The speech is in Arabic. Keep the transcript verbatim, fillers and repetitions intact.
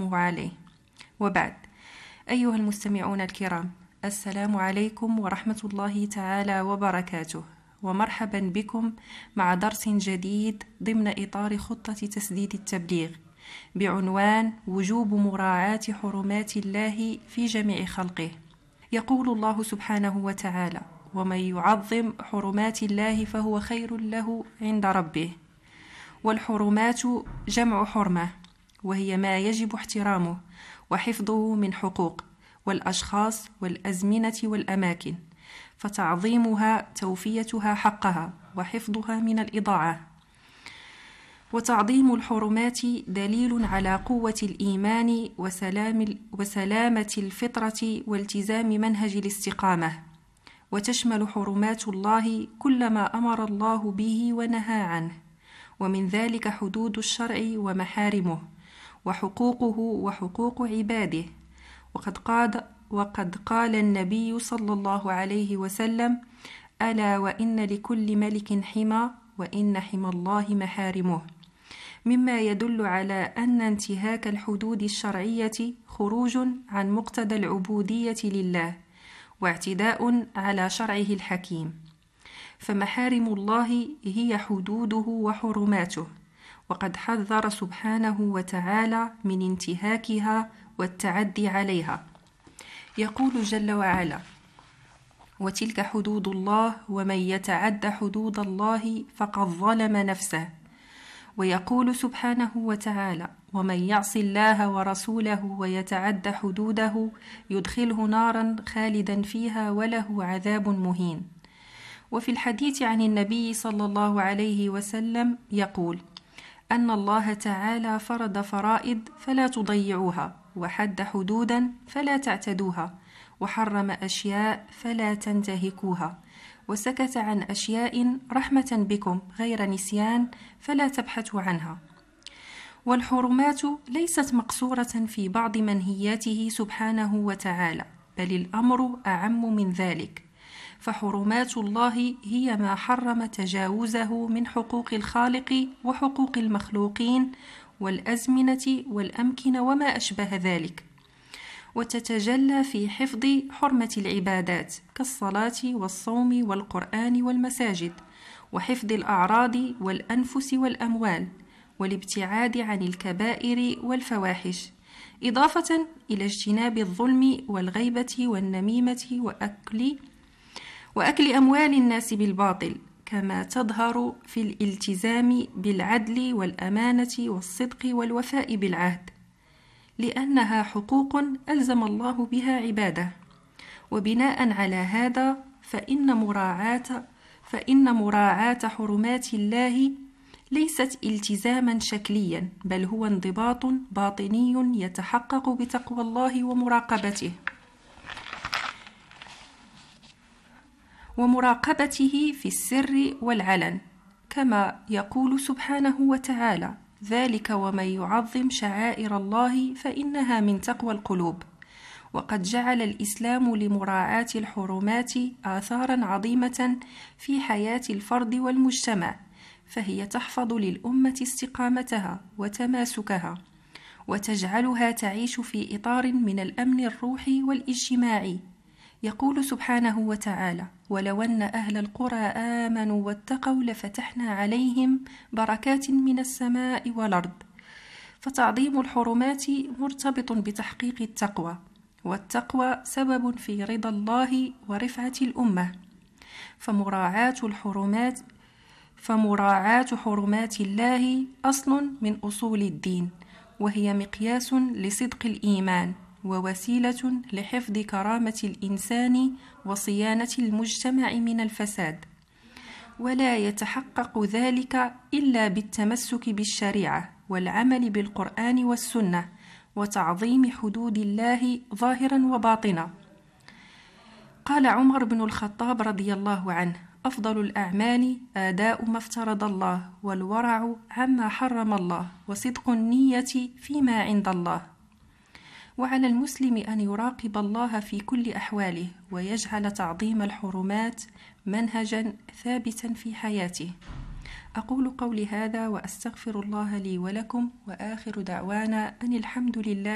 وسلامه عليه، وبعد. أيها المستمعون الكرام، السلام عليكم ورحمة الله تعالى وبركاته، ومرحبا بكم مع درس جديد ضمن إطار خطة تسديد التبليغ بعنوان وجوب مراعاة حرمات الله في جميع خلقه. يقول الله سبحانه وتعالى: ومن يعظم حرمات الله فهو خير له عند ربه. والحرمات جمع حرمة، وهي ما يجب احترامه وحفظه من حقوق والأشخاص والأزمنة والأماكن، فتعظيمها توفيتها حقها وحفظها من الإضاعة. وتعظيم الحرمات دليل على قوة الإيمان وسلام وسلامة الفطرة والتزام منهج الاستقامة. وتشمل حرمات الله كل ما أمر الله به ونهى عنه، ومن ذلك حدود الشرع ومحارمه وحقوقه وحقوق عباده. وقد قال, وقد قال النبي صلى الله عليه وسلم: ألا وإن لكل ملك حمى، وإن حمى الله محارمه، مما يدل على أن انتهاك الحدود الشرعية خروج عن مقتضى العبودية لله واعتداء على شرعه الحكيم. فمحارم الله هي حدوده وحرماته، وقد حذر سبحانه وتعالى من انتهاكها والتعدي عليها. يقول جل وعلا: وتلك حدود الله ومن يتعد حدود الله فقد ظلم نفسه. ويقول سبحانه وتعالى: ومن يعص الله ورسوله ويتعد حدوده يدخله نارا خالدا فيها وله عذاب مهين. وفي الحديث عن النبي صلى الله عليه وسلم يقول أن الله تعالى فرض فرائض فلا تضيعوها، وحد حدودا فلا تعتدوها، وحرم أشياء فلا تنتهكوها، وسكت عن أشياء رحمة بكم غير نسيان فلا تبحثوا عنها. والحرمات ليست مقصورة في بعض منهياته سبحانه وتعالى، بل الأمر أعم من ذلك، فحرمات الله هي ما حرم تجاوزه من حقوق الخالق وحقوق المخلوقين والأزمنة والأمكنة وما أشبه ذلك. وتتجلى في حفظ حرمة العبادات كالصلاة والصوم والقرآن والمساجد، وحفظ الأعراض والأنفس والأموال، والابتعاد عن الكبائر والفواحش، إضافة إلى اجتناب الظلم والغيبة والنميمة وأكل وأكل أموال الناس بالباطل، كما تظهر في الالتزام بالعدل والأمانة والصدق والوفاء بالعهد، لأنها حقوق ألزم الله بها عباده. وبناء على هذا فإن مراعاة فإن مراعاة حرمات الله ليست التزاما شكليا، بل هو انضباط باطني يتحقق بتقوى الله ومراقبته ومراقبته في السر والعلن، كما يقول سبحانه وتعالى: ذلك ومن يعظم شعائر الله فإنها من تقوى القلوب. وقد جعل الإسلام لمراعاة الحرمات آثارا عظيمة في حياة الفرد والمجتمع، فهي تحفظ للأمة استقامتها وتماسكها، وتجعلها تعيش في إطار من الأمن الروحي والاجتماعي. يقول سبحانه وتعالى: ولو أن أهل القرى آمنوا واتقوا لفتحنا عليهم بركات من السماء والأرض. فتعظيم الحرمات مرتبط بتحقيق التقوى، والتقوى سبب في رضا الله ورفعة الأمة. فمراعاة الحرمات فمراعاة حرمات الله أصل من أصول الدين، وهي مقياس لصدق الإيمان، ووسيلة لحفظ كرامة الإنسان وصيانة المجتمع من الفساد. ولا يتحقق ذلك إلا بالتمسك بالشريعة والعمل بالقرآن والسنة وتعظيم حدود الله ظاهرا وباطنا. قال عمر بن الخطاب رضي الله عنه: أفضل الأعمال آداء ما افترض الله، والورع عما حرم الله، وصدق النية فيما عند الله. وعلى المسلم أن يراقب الله في كل أحواله، ويجعل تعظيم الحرمات منهجا ثابتا في حياته. أقول قولي هذا وأستغفر الله لي ولكم، وآخر دعوانا أن الحمد لله